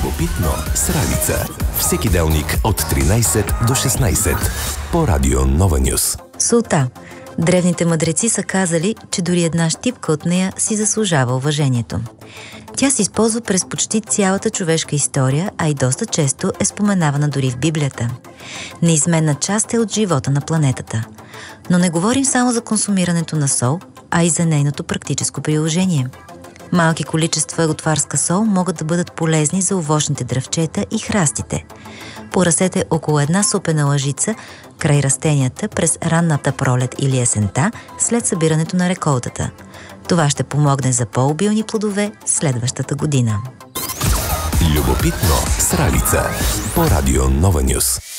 Любопитно с Ралица. Всеки делник от 13 до 16 по Радио Нова Нюс. Султа. Древните мъдреци са казали, че дори една щипка от нея си заслужава уважението. Тя се използва през почти цялата човешка история, а и доста често е споменавана дори в Библията. Неизменна част е от живота на планетата. Но не говорим само за консумирането на сол, а и за нейното практическо приложение. Малки количества готварска сол могат да бъдат полезни за овощните дръвчета и храстите. Поръсете около една супена лъжица край растенията през ранната пролет или есента след събирането на реколтата. Това ще помогне за по-обилни плодове следващата година. Любопитно с Ралица по Радио Нова Нюс.